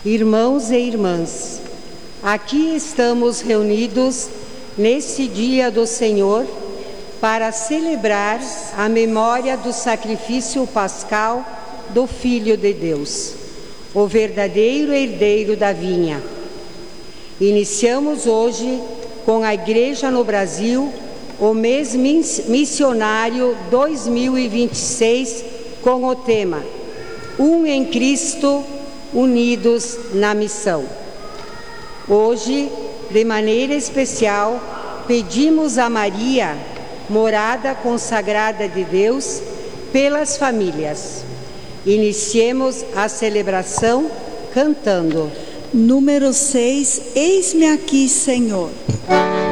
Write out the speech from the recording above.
Irmãos e irmãs, aqui estamos reunidos neste dia do Senhor para celebrar a memória do sacrifício pascal do Filho de Deus, o verdadeiro herdeiro da vinha. Iniciamos hoje com a Igreja no Brasil o mês missionário 2026 com o tema Um em Cristo, unidos na missão. Hoje, de maneira especial, pedimos a Maria, morada consagrada de Deus, pelas famílias. Iniciemos a celebração cantando. Número 6, Eis-me aqui, Senhor.